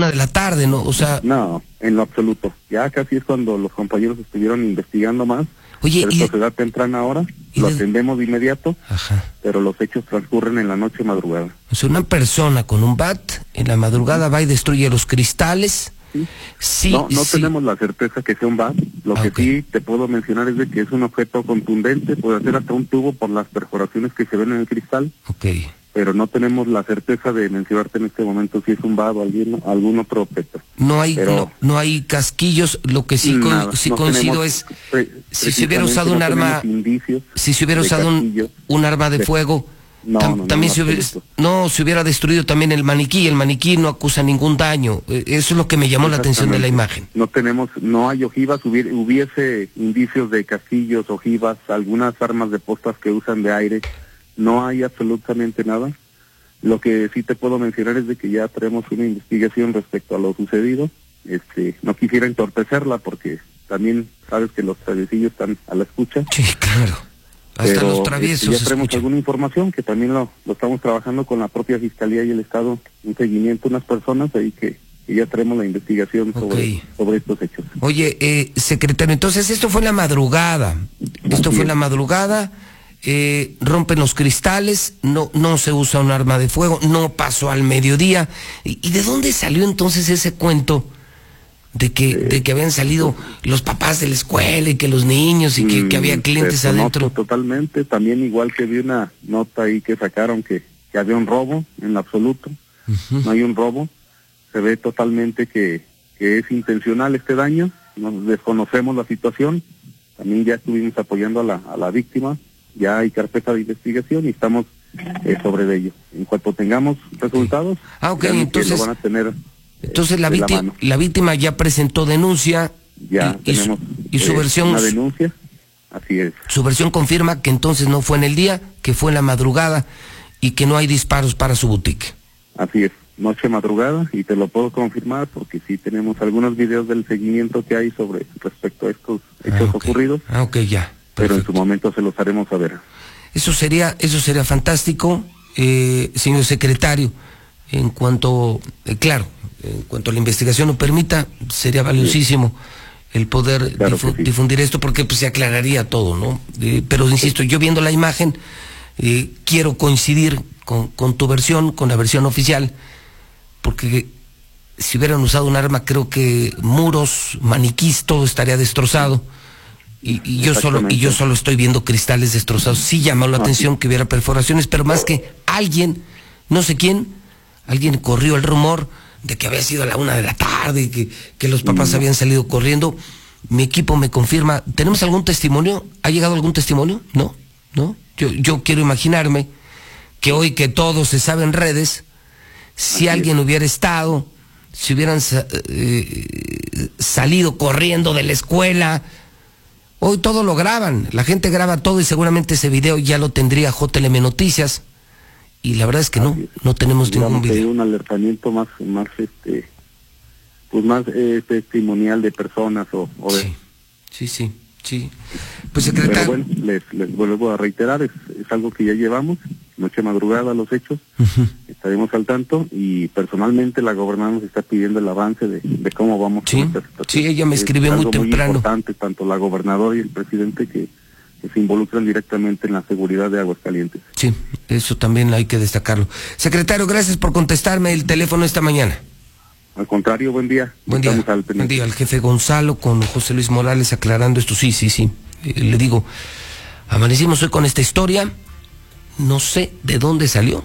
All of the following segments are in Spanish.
1 de la tarde, ¿no? O sea... No, en lo absoluto. Ya casi es cuando los compañeros estuvieron investigando más. Oye, pero esto se da temprana hora, lo atendemos de inmediato, pero los hechos transcurren en la noche madrugada. O sea, una persona con un bat en la madrugada va y destruye los cristales. Sí, no tenemos la certeza que sea un bat. Lo que sí te puedo mencionar es de que es un objeto contundente, puede ser hasta un tubo por las perforaciones que se ven en el cristal. Pero no tenemos la certeza de mencionarte en este momento si es un bat o algún otro objeto. No hay casquillos. Lo que sí, coincido es si se hubiera usado un arma, si se hubiera usado un arma de fuego, también se hubiera destruido también el maniquí. El maniquí no acusa ningún daño. Eso es lo que me llamó la atención de la imagen. No hay ojivas. Hubiese indicios de casquillos, ojivas, algunas armas de postas que usan de aire. No hay absolutamente nada. Lo que sí te puedo mencionar es de que ya tenemos una investigación respecto a lo sucedido. No quisiera entorpecerla porque también sabes que los travesillos están a la escucha. Sí, claro. Hasta los traviesos. Ya tenemos alguna información que también lo estamos trabajando con la propia Fiscalía y el Estado, un seguimiento a unas personas ahí que ya tenemos la investigación sobre estos hechos. Oye, secretario, entonces esto fue en la madrugada. Rompen los cristales, no se usa un arma de fuego, no pasó al mediodía. ¿Y de dónde salió entonces ese cuento de que habían salido los papás de la escuela y que los niños y que había clientes adentro? Totalmente, también igual que vi una nota ahí que sacaron que había un robo, en lo absoluto. No hay un robo, se ve totalmente que es intencional este daño, desconocemos la situación, también ya estuvimos apoyando a la víctima. Ya hay carpeta de investigación y estamos sobre ello. En cuanto tengamos resultados, entonces lo van a tener. Entonces la víctima ya presentó denuncia. Ya tenemos su versión. Una denuncia, así es. Su versión confirma que entonces no fue en el día, que fue en la madrugada y que no hay disparos para su boutique. Así es, noche madrugada, y te lo puedo confirmar porque sí tenemos algunos videos del seguimiento que hay respecto a estos hechos ocurridos. Ya. Pero en su momento se los haremos saber. Eso sería fantástico, señor secretario. En cuanto a la investigación lo permita, sería valiosísimo el poder difundir esto, porque pues se aclararía todo, ¿no? Pero insisto, yo viendo la imagen, quiero coincidir con tu versión, con la versión oficial, porque si hubieran usado un arma, creo que muros, maniquís, todo estaría destrozado. Y yo solo estoy viendo cristales destrozados. Sí llamó la atención que hubiera perforaciones, pero más que alguien, no sé quién, alguien corrió el rumor de que había sido a la 1 de la tarde, que los papás habían salido corriendo. Mi equipo me confirma. ¿Tenemos algún testimonio? ¿Ha llegado algún testimonio? No. Yo quiero imaginarme que hoy que todo se sabe en redes, si alguien hubiera estado, si hubieran salido corriendo de la escuela. Hoy todo lo graban, la gente graba todo y seguramente ese video ya lo tendría JLM Noticias. Y la verdad es que no tenemos ningún video. Hay un alertamiento más testimonial de personas o de... Sí. Pues secretario... Pero bueno, les vuelvo a reiterar, es algo que ya llevamos, noche madrugada los hechos, estaremos al tanto, y personalmente la gobernadora nos está pidiendo el avance de cómo vamos con esta situación. Sí, ella me escribió muy temprano. Es importante, tanto la gobernadora y el presidente que se involucran directamente en la seguridad de Aguascalientes. Sí, eso también hay que destacarlo. Secretario, gracias por contestarme el teléfono esta mañana. Al contrario, buen día. Buen día al jefe Gonzalo con José Luis Morales aclarando esto. Sí. Le digo, amanecimos hoy con esta historia, no sé de dónde salió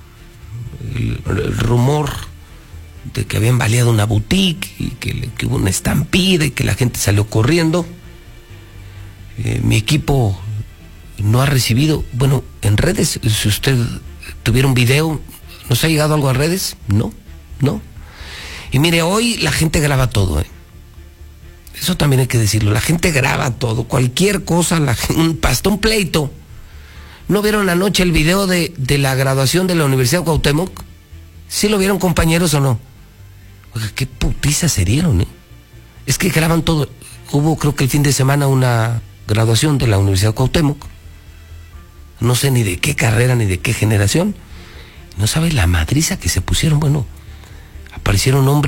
el rumor de que habían baleado una boutique y que hubo una estampida y que la gente salió corriendo. Mi equipo no ha recibido, bueno, en redes, si usted tuviera un video, ¿nos ha llegado algo a redes? No. Y mire, hoy la gente graba todo, Eso también hay que decirlo, la gente graba todo, cualquier cosa, hasta un pleito. ¿No vieron anoche el video de la graduación de la Universidad de Cuauhtémoc? ¿Sí lo vieron, compañeros, o no? Oiga, qué putiza se dieron, Es que graban todo. Hubo, creo que el fin de semana, una graduación de la Universidad de Cuauhtémoc. No sé ni de qué carrera ni de qué generación. No sabe la madriza que se pusieron. Bueno, aparecieron hombres